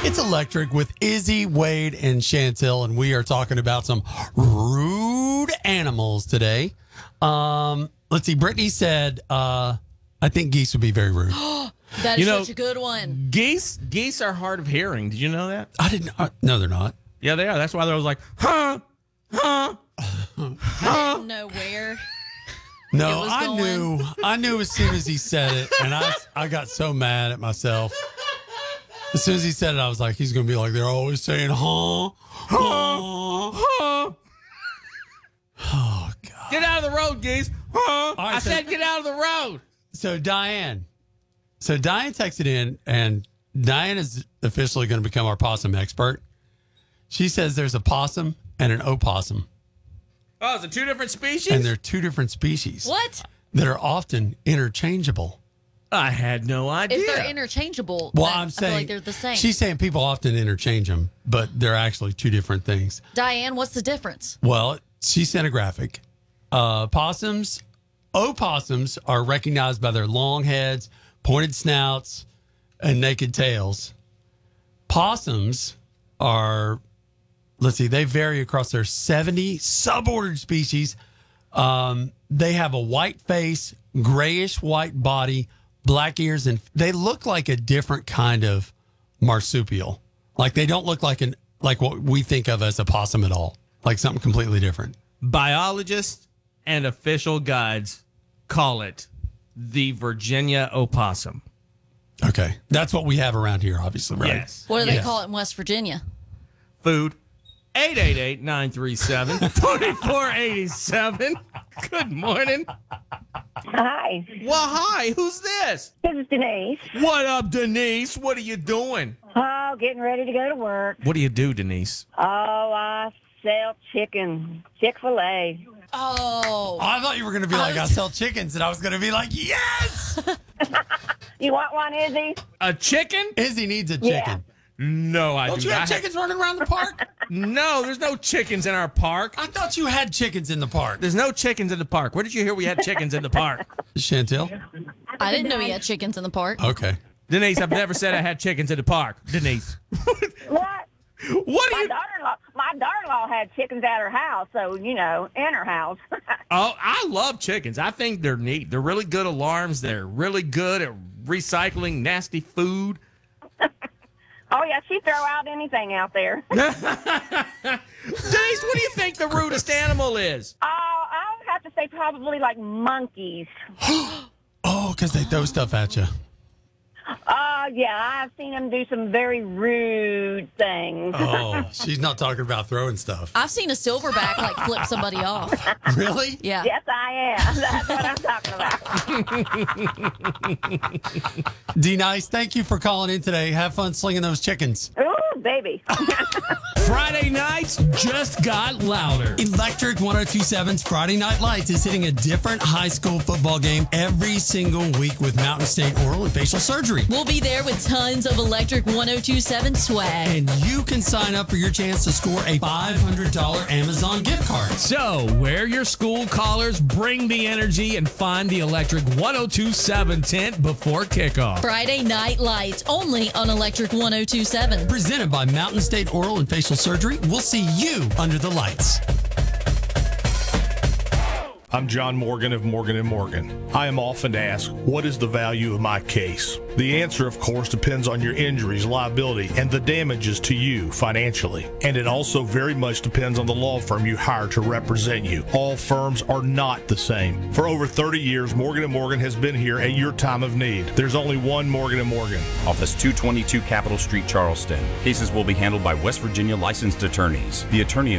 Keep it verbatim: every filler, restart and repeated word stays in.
It's Electric with Izzy, Wade, and Chantel, and we are talking about some rude animals today. Um, let's see. Brittany said, uh, I think geese would be very rude. That is You know, such a good one. Geese geese are hard of hearing. Did you know that? I didn't. Uh, no, they're not. Yeah, they are. That's why they was like, huh, huh. I didn't know where. No, It was I going. knew. I knew as soon as he said it, and I, I got so mad at myself. As soon as he said it, I was like, he's going to be like, they're always saying, huh, huh, Huh. Oh, God. Get out of the road, geese. Huh. right, I so- said get out of the road. So Diane, so Diane texted in, and Diane is officially going to become our possum expert. She says there's a possum and an opossum, Oh, is it two different species? and they're two different species What? that are often interchangeable. I had no idea. If they're interchangeable, Well, then I'm I saying feel like they're the same. She's saying people often interchange them, but they're actually two different things. Diane, what's the difference? Well, she sent a graphic. Uh, possums, opossums are recognized by their long heads, pointed snouts, and naked tails. Possums are, let's see, they vary across their seventy subordered species. Um, they have a white face, grayish white body, black ears, and they look like a different kind of marsupial. Like they don't look like an like what we think of as a possum at all. Like something completely different. Biologists and official guides call it the Virginia opossum. Okay. That's what we have around here, obviously, right? Yes. What do they Yeah. call it in West Virginia? Food. eight eight eight, nine three seven, two four eight seven. Good morning. Hi, Well, hi. Who's this? this is Denise. What up, Denise? What are you doing? Oh, getting ready to go to work. What do you do, Denise? Oh, I sell chicken, Chick-fil-A. Oh, I thought you were going to be like, I sell chickens, and I was going to be like, yes! You want one, Izzy? A chicken? Izzy needs a chicken. Yeah. No, I Don't do you have not. chickens running around the park? No, there's no chickens in our park. I thought you had chickens in the park. There's no chickens in the park. Where did you hear we had chickens in the park? Chantel? I didn't know you had chickens in the park. Okay. Denise, I've never said I had chickens in the park. Denise. What? What are My you? daughter-in-law, my daughter-in-law had chickens at her house, so, you know, in her house. Oh, I love chickens. I think they're neat. They're really good alarms. They're really good at recycling nasty food. Oh, yeah, she throw out anything out there. Denise, what do you think the rudest animal is? Oh, I would have to say probably like monkeys. Oh, because they throw stuff at you. Uh, yeah, I've seen them do some very rude things. Oh, she's not talking about throwing stuff. I've seen a silverback like flip somebody off. Really? Yeah. Yes, I am. That's what I'm talking about. D Nice, thank you for calling in today. Have fun slinging those chickens. Ooh, baby. Friday nights just got louder. Electric ten twenty-seven's Friday Night Lights is hitting a different high school football game every single week with Mountain State Oral and Facial Surgery. We'll be there with tons of Electric ten twenty-seven swag. And you can sign up for your chance to score a five hundred dollars Amazon gift card. So, wear your school collars, bring the energy, and find the Electric ten twenty-seven tent before kickoff. Friday Night Lights only on Electric ten twenty-seven. Presented by Mountain State Oral and Facial Surgery. We'll see you under the lights. I'm John Morgan of Morgan and Morgan. I am often asked, what is the value of my case? The answer, of course, depends on your injuries, liability, and the damages to you financially. And it also very much depends on the law firm you hire to represent you. All firms are not the same. For over thirty years, Morgan and Morgan has been here at your time of need. There's only one Morgan and Morgan. Office two twenty-two Capitol Street, Charleston. Cases will be handled by West Virginia licensed attorneys. The attorney